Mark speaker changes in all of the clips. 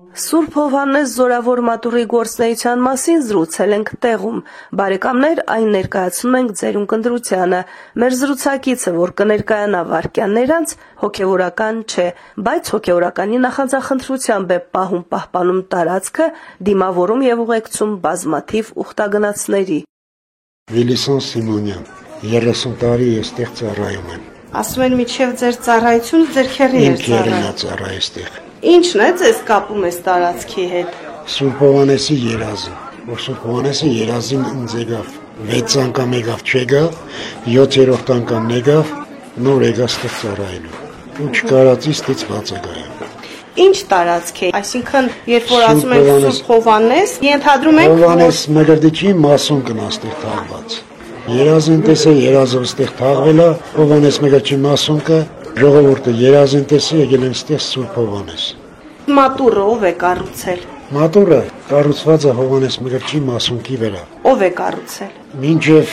Speaker 1: Սուրբ Հովհաննես Զորավոր մատուռի գործնեության մասին զրուցել ենք տեղում։ Բարեկամներ, այն ներկայացնում ենք ձեր ունկնդրությանը։ Մեր զրուցակիցը, որ կներկայանա վայրկյաններ անց, հոգևորական չէ, բայց հոգևորականի նախանձախնդրությամբ է պահում պահպանում տարածքը, դիմավորում եւ ուղեկցում բազմաթիվ ուխտագնացների։
Speaker 2: Վիլիսոն Սիմոնյան, 30 տարի այստեղ ծառայում եմ։
Speaker 1: Ասում են միջև ձեր ծառայությունը ձեր քեռին էր
Speaker 2: ծառայ այստեղ։
Speaker 1: Ինչն է ձեզ կապում այս տարածքի հետ։
Speaker 2: Սուրբ Հովհաննեսի երազը, որ Սուրբ Հովհաննեսը երազին ինձ եկավ, 6 անգամ եկավ չեկավ, 7-րդ անգամ եկավ, նոր եկավ ստեղ ծառայելու։ Ու չկարածի ստիծված է գայա։
Speaker 1: Ինչ տարածք է, այսինքն երբ որ ասում են Սուրբ Հովհաննես, ենթադրում ենք
Speaker 2: Հովհաննես Մկրտիչի մասուն կնա ստեղ թաղված։ Երազին տեսը երազով ստեղ թաղվել է, Հովհաննես Մկրտիչի մասուն կը ժողովուրդը երազին տեսը եկել են ստեղ Սուրբ Հովհաննես։
Speaker 1: Մատուռը ով է կառուցել։
Speaker 2: Մատուռը կառուցված է Հովհաննես Մկրտիչի մասունքի վրա։
Speaker 1: Ով է կառուցել։
Speaker 2: Մինչև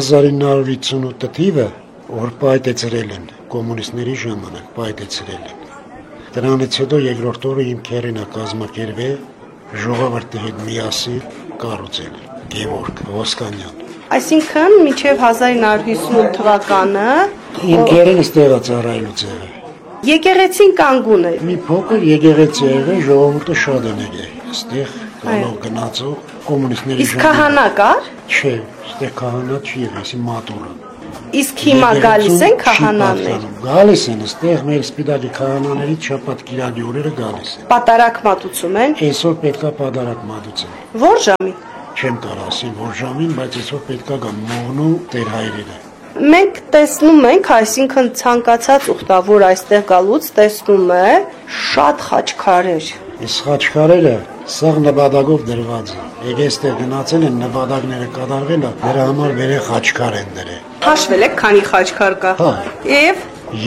Speaker 2: 1958 թիվը որ պայտեցրել են կոմունիստների ժամանակ պայտեցրել են։ Դրանից հետո երկրորդ օրը իմ քերինը կազմակերպել ժողովրդի հետ միասին կառուցել Գևորգ Ոսկանյան։
Speaker 1: Այսինքն մինչև 1958 թվականը
Speaker 2: իմ քերինը ստեղ ծառայելուց է։
Speaker 1: Եկեղեցին կանգուն է։
Speaker 2: Մի փոքր եկեղեցի է եղել, ժողովուրդը շատ են եկել։ Այստեղ գալով գնացող կոմունիստների
Speaker 1: Իսկ քահանա կար։
Speaker 2: Չէ, այստեղ քահանա չի եղել, այսի մատուռը։
Speaker 1: Իսկ հիմա գալիս են քահանաներ։
Speaker 2: Գալիս են, այստեղ մեր սպիտակի քահանաներից շաբաթ կիրակի օրերը գալիս են։
Speaker 1: Պատարակ մատուցում են։
Speaker 2: Այսօր պետքա պատարակ մատուցեն։
Speaker 1: Ո՞ր ժամին։
Speaker 2: Չեմ կարող ասել որ ժամին, բայց այսօր պետքա գա մողնու Տեր հայրերը։
Speaker 1: Մենք տեսնում ենք, այսինքն ցանկացած ուխտավոր այստեղ գալուց տեսնում է շատ խաչքարեր։
Speaker 2: Այս խաչքարերը սաղ նպատակով դրված են։ Եկե այստեղ գնացել են նպատակները կատարվել, դրա համար վերե խաչքար են դրել։
Speaker 1: Հաշվել եք քանի խաչքար կա։
Speaker 2: Հա։
Speaker 1: Եվ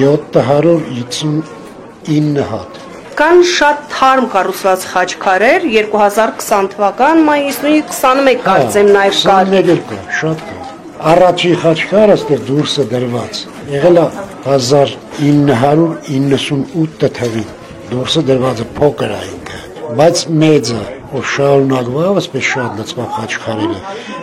Speaker 2: 759 հատ։
Speaker 1: Կան շատ թարմ կառուցված խաչքարեր 2020 թվական մայիսի 21 կարծեմ նաև կար։
Speaker 2: 21 կա, շատ կա։ Առաջի խաչքարը ստեղ դուրսը դրված եղել է 1998 թվականին դուրսը դրվածը փոքր է ինքը բայց մեծը որ շարունակվավ ասես շատ լծված խաչքարերը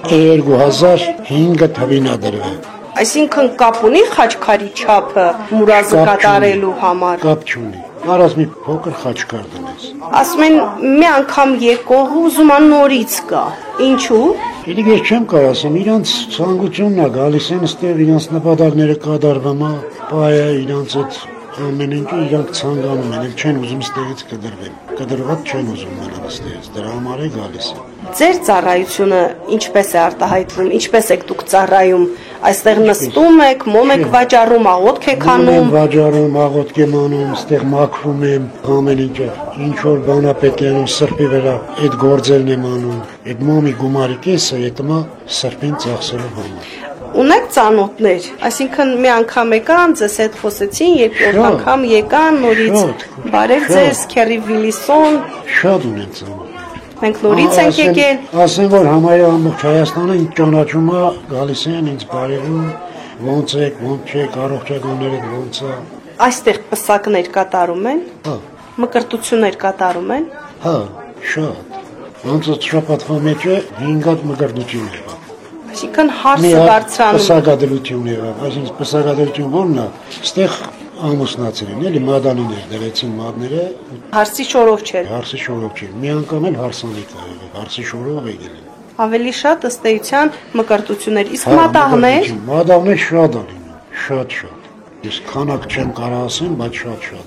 Speaker 2: 2005 թվականին է դրվել
Speaker 1: Այսինքն կապ ունի խաչքարի չափը մուրազը կատարելու համար
Speaker 2: կապ չունի Արած մի փոքր խաչքար դնես
Speaker 1: Ասում են մի անգամ եկող ուզում նորից կա Ինչու
Speaker 2: Իդիկ ես չեմ կարող ասեմ, իրանց ցանկությունն է գալիս են ստեղ իրանց նպատակները կատարվում է, բայը իրանց այդ ամեն ինչը իրանք ցանկանում են, չեն ուզում ստեղից կդրվեն, կդրված չեն ուզում մնալ ստեղից, դրա համար է գալիս։
Speaker 1: Ձեր ծառայությունը ինչպես է արտահայտվում, ինչպես եք դուք ծառայում, այստեղ նստում եք, մոմ եք վաճառում, աղոթք եք անում։
Speaker 2: Վաճառում, աղոթք եմ անում, ստեղ մաքրում եմ, ամեն ինչը, ինչ որ բան է պետք է անում սրբի վրա, այդ գործերն եմ անում, այդ մոմի գումարի կեսը ետմա սրբին ծախսելու համար։
Speaker 1: Ունեք ծանոթներ, այսինքն մի անգամ եկան, ձեզ հետ խոսեցին, երկրորդ անգամ եկան, նորից բարև ձեզ, քերի Վիլիսոն։
Speaker 2: Շատ ունեն ծանոթներ։
Speaker 1: Մենք նորից ենք եկել։
Speaker 2: Ասեն որ համարյա ամբողջ Հայաստանը ինձ ճանաչում է, գալիս են ինձ բարևում, ոնց եք, ոնց չեք, առողջականները ոնց է։
Speaker 1: Այստեղ պսակներ կատարում են։
Speaker 2: Հա։
Speaker 1: Մկրտություններ կատարում են։
Speaker 2: Հա, շատ։ Ոնց է շաբաթվա մեջ 5 հատ մկրտություն եղավ։
Speaker 1: Այսինքն հարսը բարձրանում։
Speaker 2: Պսակադրություն եղավ, այսինքն պսակադրություն ո՞րն է։ Այստեղ ամուսնացել են, էլի մադանիներ դրեցին մադները։
Speaker 1: Հարսի շորով չէր։
Speaker 2: Հարսի շորով չէր։ Մի անգամ էլ հարսանիք ա եղել, հարսի շորով եկել են։
Speaker 1: Ավելի շատ ըստ էության մկրտություններ, իսկ մատաղներ։
Speaker 2: Մատաղներ շատ ալին, շատ։ Ես քանակ չեմ կարող ասեմ, բայց շատ ալին։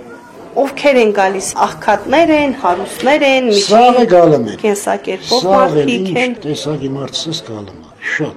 Speaker 1: Ովքեր են գալիս, աղքատներ են, հարուստներ են,
Speaker 2: Սաղը գալում են։
Speaker 1: Կենսակերպով մարդիկ են։
Speaker 2: Տեսակի մարդսս գալում է, շատ։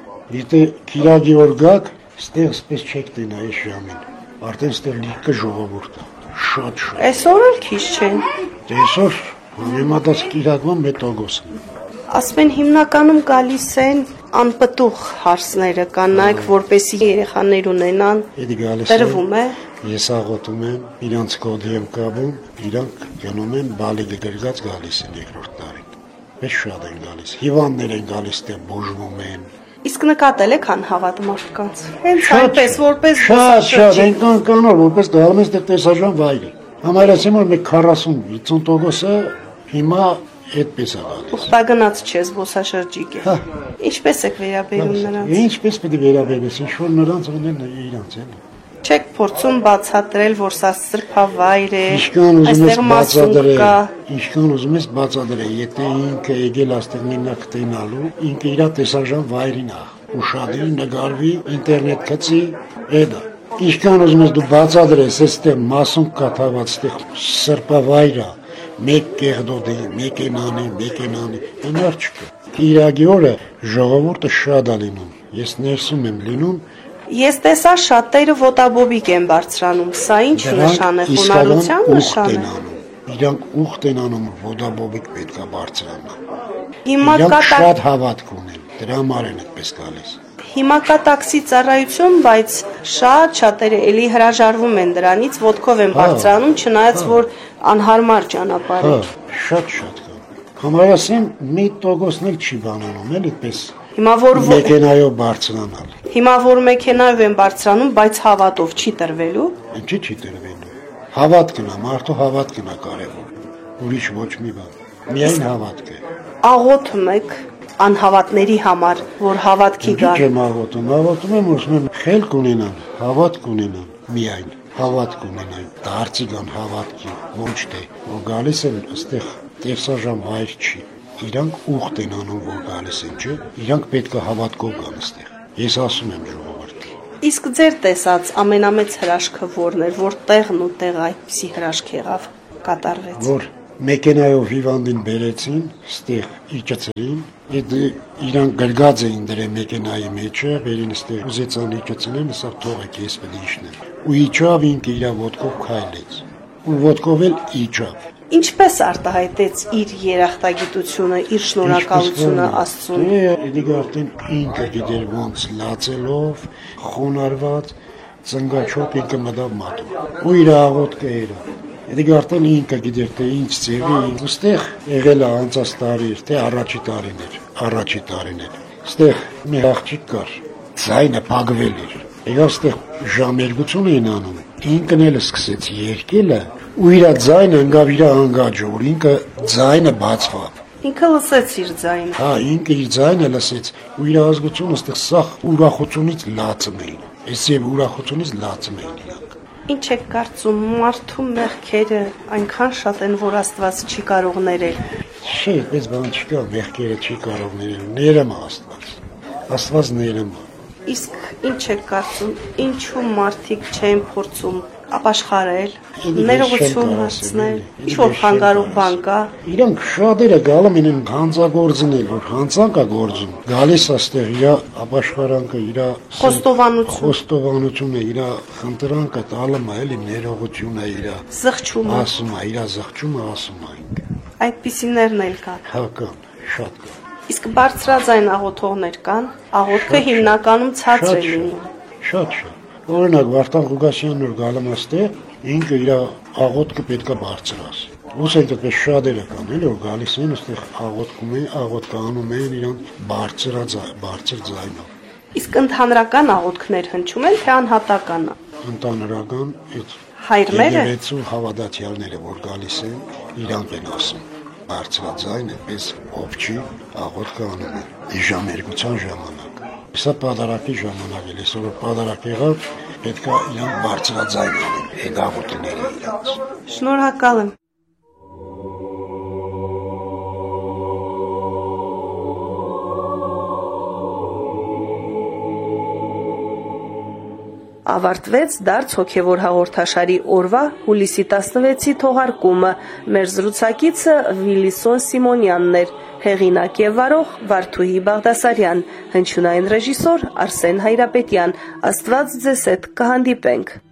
Speaker 2: Եթե կիրակի օր գաք, ստեղ սպես չեք տենա այս ժամին։ Արդեն ստեղ լիքը ժողովուրդ է, շատ։
Speaker 1: Այսօր էլ քիչ չեն։
Speaker 2: Այսօր համեմատած կիրակվան մետագոս։
Speaker 1: Ասում են հիմնականում գալիս են անպտուղ հարսները, կան նայք, որպեսի երեխաներ ունենան։ Տրվում է։
Speaker 2: Ես աղոթում եմ, իրանց կոդի եմ կապում, իրանք գնում են բալիկը գրգած գալիս են երկրորդ տարին։ Մեծ շատ են գալիս, հիվանդներ են գալիս, դե բուժվում են։
Speaker 1: Իսկ նկատել եք անհավատ մարդկանց։ Հենց այնպես, որպես
Speaker 2: շատ, այնքան կանոր, որպես գալում են ստեղ տեսարժան վայրի։ Համարեցին որ մի 40-50%-ը հիմա այդպես է գալիս։
Speaker 1: Ուխտագնաց չէ, զբոսաշրջիկ է։ Ինչպես եք վերաբերում նրանց։
Speaker 2: Ինչպես պետք է վերաբերես, ինչ որ նրանց ունեն իրանց էլ։
Speaker 1: Չեք փորձում բացատրել, որ սա սրբավայր է,
Speaker 2: այստեղ մասուն կա։ Ինչքան ուզում ես բացատրել, եթե ինքը եկել աստեղ մենակ տենալու, ինքը իր տեսարժան վայրին է, ուշադրի, նկարվի, ինտերնետ գցի, էդա։ Ինչքան ուզում ես դու բացատրես, այստեղ մասուն կա թաղված, այստեղ սրբավայր է, մեկ կեղդոդի, մեկ ենանի, այնար չկա։ Իրագի օրը ժողովուրդը շատ է լինում, ես ներսում եմ լինում։
Speaker 1: Ես տեսա շատերը ոտաբոբիկ են բարձրանում, սա ինչ նշան է, խոնարհության նշան է։
Speaker 2: Իրանք ուխտ են անում, ոտաբոբիկ պետք է բարձրանան։
Speaker 1: Իրանք
Speaker 2: շատ հավատք ունեն, դրա համար են այդպես գալիս։
Speaker 1: Հիմա կա տաքսի ծառայություն, բայց շատերը էլի հրաժարվում են դրանից, ոտքով են բարձրանում, չնայած որ անհարմար ճանապարհ է։
Speaker 2: Շատ կա։ Համարասեմ մի տոկոսն էլ չի բանանում, էլ այդպես։
Speaker 1: Հիմա որ
Speaker 2: մեքենայով բարձրանալ։
Speaker 1: Հիմա որ մեքենայով են բարձրանում, բայց հավատով չի տրվելու։
Speaker 2: Ինչի՞ չի տրվելու։ Հավատքն է, մարդու հավատքն է կարևոր։ Ուրիշ ոչ մի բան։ Միայն հավատք է։
Speaker 1: Աղոթում եք անհավատների համար, որ հավատքի գան։
Speaker 2: Չեմ աղոթում, աղոթում եմ, որ խելք ունենան, հավատք ունենան, միայն հավատք ունենան, դարձի գան հավատքի, ոչ թե որ գալիս են այստեղ տեսարժան վայր չի։ Իրանք ուխտ են անում, որ գալիս են, չէ՞։ Իրանք պետք է հավատքով գան այստեղ։ Ես ասում եմ ժողովրդին։
Speaker 1: Իսկ ձեր տեսած ամենամեծ հրաշքը որն էր, որ տեղն ու տեղը այդպիսի հրաշք եղավ, կատարվեց։
Speaker 2: Որ մեքենայով հիվանդին բերեցին, ստեղ իջեցին, իրանք գրգած էին դրել մեքենայի մեջը, վերին ստեղ ուզեցան իջեցնեն, սա թողեք ես պետք է իջնեմ։ Ու իջավ ինքը իր ոտքով քայլեց։ Ու ոտքով էլ իջավ։
Speaker 1: Ինչպես արտահայտեց իր երախտագիտությունը, իր շնորհակալությունը Աստծուն։
Speaker 2: Դե արդեն ինքը գիտեր ոնց լացելով, խոնարհված, ծնգաչոտ ինքը մտավ մատով։ Ու իր աղոթքը era։ Դե արդեն ինքը գիտեր թե ինչ ձևի, այստեղ եղել է անցած տարի, թե առաջի տարին էր։ Այստեղ մի աղջիկ կար, ձայնը փակվել էր։ Եկավ այստեղ ժամ 2 էին անում։ Ինքն էլ սկսեց երգելը, ու իր ձայնը ընկավ իր անգաջը, որ ինքը ձայնը բացվավ։
Speaker 1: Ինքը լսեց իր ձայնը։
Speaker 2: Հա, ինքը իր ձայնը լսեց, ու իր ազգությունը այստեղ սախ ուրախությունից լացում էին։ Այս եւ ուրախությունից լացում էին իրանք։
Speaker 1: Ինչ եք կարծում, մարդու մեղքերը այնքան շատ են, որ Աստված չի կարող ներել։
Speaker 2: Չէ, այդպես բան չկա, մեղքերը չի կարող ներել, ներում է Աստված։ Աստված ներում է։
Speaker 1: Իսկ ինչ եք կարծում, ինչու մարդիկ չեն փորձում ապաշխարել, ներողություն հարցնել, ինչ-որ խանգարող բան կա։
Speaker 2: Իրանք շատերը գալում են հանցագործնել, որ հանցանք է գործում։ Գալիս աստեղ իր ապաշխարանքը, իր խոստովանությունը, իր խնդրանքը տալում է, էլի ներողությունը իր
Speaker 1: զղջումը
Speaker 2: ասում է, իր զղջումը ասում է ինքը։
Speaker 1: Այդպիսիներն էլ կան։
Speaker 2: Հա կան, շատ կան։
Speaker 1: Իսկ բարձրաձայն աղոթողներ կան, աղոթքը հիմնականում ցածր է լինում։
Speaker 2: Շատ։ Օրինակ Վարդան Ղուկասյանն որ գալում աստեղ, ինքը իր աղոթքը պետք է բարձրաս։ Ուսենք այդպես շատերը կան, էլի որ գալիս են այստեղ աղոթքանում են իրան բարձր ձայնով։
Speaker 1: Իսկ ընդհանրական աղոթքներ հնչում են, թե անհատականը։
Speaker 2: Ընդհանրական այդ
Speaker 1: հայրները
Speaker 2: եկեղեցու հավատացյալները որ գալիս են, իրանք են ասում։ Բարձրաձայն այդպես ովչի աղոթքը անում են։ Իժամ 2 ժամանակ։ Սա պատարակի ժամանակ է, այսօր պատարակ եղավ, պետք է իրանք բարձրաձայն անեն, այդ աղոթքները իրանց։
Speaker 1: Շնորհակալ եմ։ Ավարտվեց դարձ հոգևոր հաղորդաշարի օրվա հուլիսի 16-ի թողարկումը։ Մեր զրուցակիցը Վիլիսոն Սիմոնյանն էր, հեղինակ եւ վարող Վարդուհի Բաղդասարյան, հնչյունային ռեժիսոր Արսեն Հայրապետյան։ Աստված ձեզ հետ կհանդիպենք։